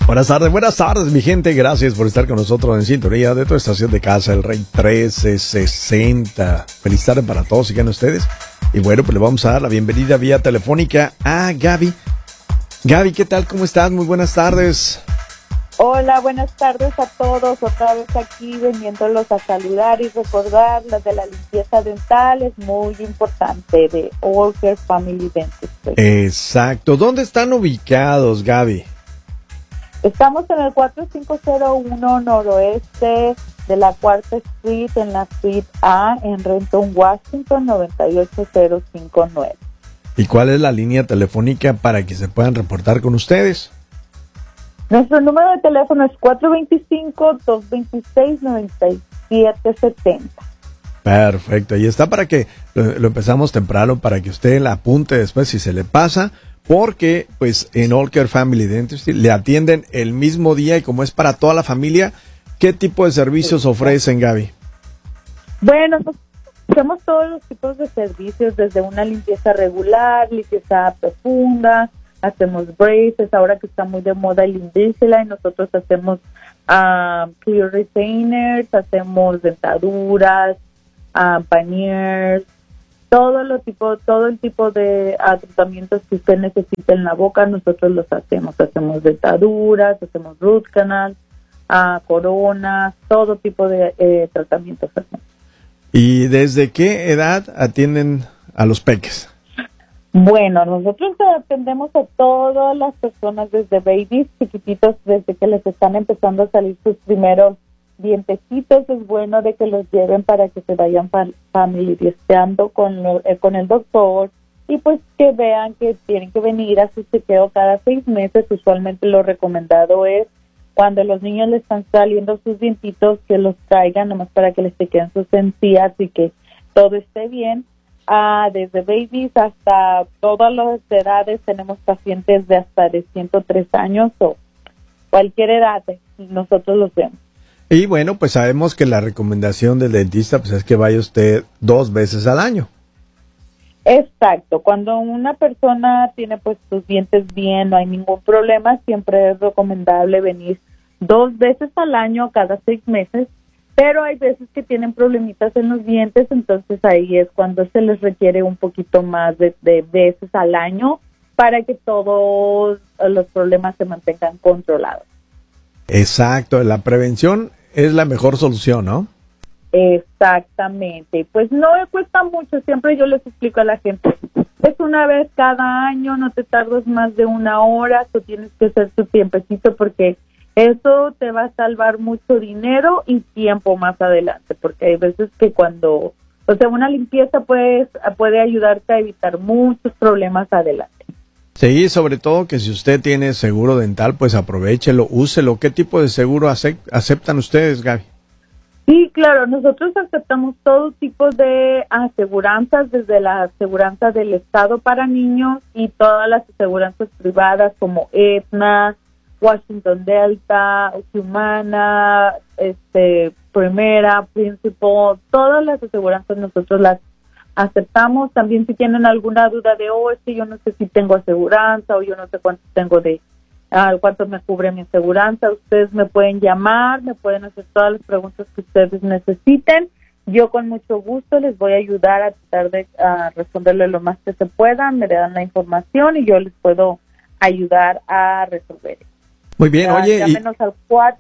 Buenas tardes, mi gente. Gracias por estar con nosotros en sintonía de tu estación de casa, el Rey 1360. Feliz tarde para todos, sigan ustedes. Y bueno, pues le vamos a dar la bienvenida vía telefónica a Gaby. Gaby, ¿qué tal? ¿Cómo estás? Muy buenas tardes. Hola, buenas tardes a todos. Otra vez aquí veniéndolos a saludar y recordar las de la limpieza dental. Es muy importante, de All Care Family Dentistry. Exacto. ¿Dónde están ubicados, Gaby? Estamos en el 4501 noroeste de la 4th Street, en la Suite A, en Renton, Washington, 98059. ¿Y cuál es la línea telefónica para que se puedan reportar con ustedes? Nuestro número de teléfono es 425-226-9770. Perfecto, ahí está para que lo empezamos temprano, para que usted la apunte después si se le pasa, porque pues en All Care Family Dentistry le atienden el mismo día y como es para toda la familia, ¿qué tipo de servicios ofrecen, Gaby? Bueno, hacemos todos los tipos de servicios, desde una limpieza regular, limpieza profunda, hacemos braces, ahora que está muy de moda el Invisalign, nosotros hacemos clear retainers, hacemos dentaduras, veneers, todo el tipo de tratamientos que usted necesita en la boca, nosotros los hacemos dentaduras, hacemos root canal, coronas, todo tipo de tratamientos hacemos. ¿Y desde qué edad atienden a los peques? Bueno, nosotros atendemos a todas las personas, desde babies chiquititos, desde que les están empezando a salir sus primeros dientecitos. Es bueno de que los lleven para que se vayan familiarizando con el doctor y pues que vean que tienen que venir a su chequeo cada 6 meses. Usualmente lo recomendado es cuando los niños les están saliendo sus dientitos, que los traigan nomás para que les chequeen sus encías y que todo esté bien. Desde babies hasta todas las edades, tenemos pacientes de hasta de 103 años o cualquier edad, nosotros los vemos. Y bueno, pues sabemos que la recomendación del dentista pues es que vaya usted 2 veces al año. Exacto, cuando una persona tiene pues sus dientes bien, no hay ningún problema, siempre es recomendable venir 2 veces al año cada 6 meses. Pero hay veces que tienen problemitas en los dientes, entonces ahí es cuando se les requiere un poquito más de veces al año para que todos los problemas se mantengan controlados. Exacto, la prevención es la mejor solución, ¿no? Exactamente, pues no cuesta mucho, siempre yo les explico a la gente, es una vez cada año, no te tardas más de 1 hora, tú tienes que hacer tu tiempecito porque eso te va a salvar mucho dinero y tiempo más adelante, porque hay veces que cuando, una limpieza puede ayudarte a evitar muchos problemas adelante. Sí, sobre todo que si usted tiene seguro dental, pues aprovéchelo, úselo. ¿Qué tipo de seguro aceptan ustedes, Gaby? Sí, claro, nosotros aceptamos todo tipo de aseguranzas, desde la aseguranza del Estado para niños y todas las aseguranzas privadas como Aetna, Washington Delta, Humana, Primera, Principal, todas las aseguranzas nosotros las aceptamos. También si tienen alguna duda de, yo no sé si tengo aseguranza o yo no sé cuánto tengo cuánto me cubre mi aseguranza, ustedes me pueden llamar, me pueden hacer todas las preguntas que ustedes necesiten. Yo con mucho gusto les voy a ayudar a tratar de responderle lo más que se pueda. Me dan la información y yo les puedo ayudar a resolver. Muy bien, oye. Llámenos al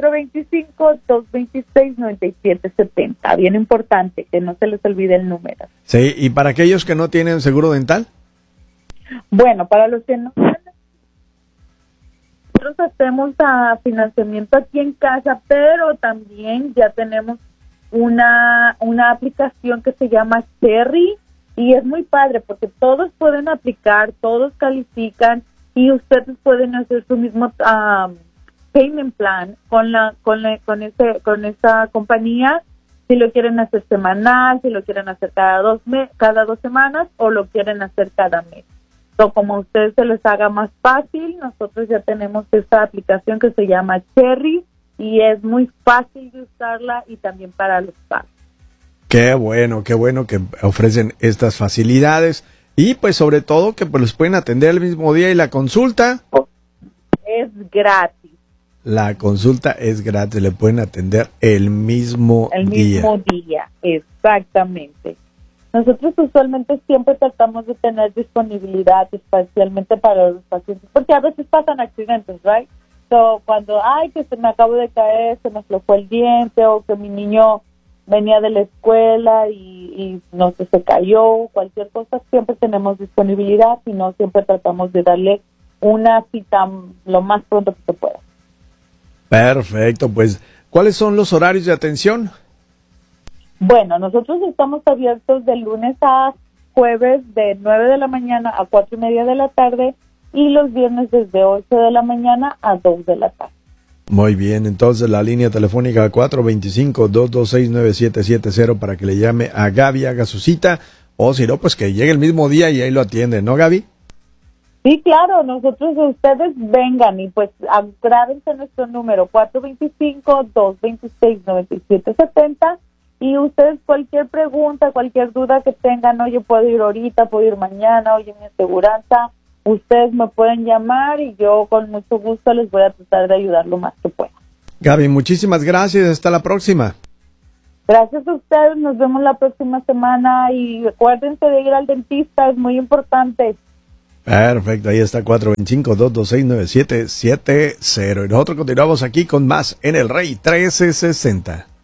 425-226-9770. Bien importante, que no se les olvide el número. Sí, ¿y para aquellos que no tienen seguro dental? Bueno, para los que no tienen, nosotros hacemos financiamiento aquí en casa, pero también ya tenemos una aplicación que se llama Cherry y es muy padre porque todos pueden aplicar, todos califican y ustedes pueden hacer su mismo payment plan con esa compañía, si lo quieren hacer semanal, si lo quieren hacer cada 2 semanas o lo quieren hacer cada mes. So, como a ustedes se les haga más fácil, nosotros ya tenemos esta aplicación que se llama Cherry y es muy fácil de usarla y también para los pagos. Qué bueno que ofrecen estas facilidades y pues sobre todo que pues los pueden atender el mismo día y la consulta es gratis. la consulta es gratis, le pueden atender el mismo día. El mismo día, exactamente. Nosotros usualmente siempre tratamos de tener disponibilidad, especialmente para los pacientes, porque a veces pasan accidentes, ¿right? So, cuando, que se me acabo de caer, se me aflojó el diente, o que mi niño venía de la escuela y no sé, se cayó, cualquier cosa, siempre tenemos disponibilidad y no siempre tratamos de darle una cita lo más pronto que se pueda. Perfecto, pues, ¿cuáles son los horarios de atención? Bueno, nosotros estamos abiertos de lunes a jueves de 9 de la mañana a 4:30 de la tarde y los viernes desde 8 de la mañana a 2 de la tarde. Muy bien, entonces la línea telefónica 425-226-9770 para que le llame a Gaby, haga su cita, o si no, pues que llegue el mismo día y ahí lo atiende, ¿no, Gaby? Sí, claro, ustedes vengan y pues grábense nuestro número 425-226-9770 y ustedes cualquier pregunta, cualquier duda que tengan, oye, puedo ir ahorita, puedo ir mañana, oye, mi aseguranza, ustedes me pueden llamar y yo con mucho gusto les voy a tratar de ayudar lo más que pueda. Gaby, muchísimas gracias, hasta la próxima. Gracias a ustedes, nos vemos la próxima semana y acuérdense de ir al dentista, es muy importante. Perfecto, ahí está 425-226-9770 y nosotros continuamos aquí con más en El Rey 1360.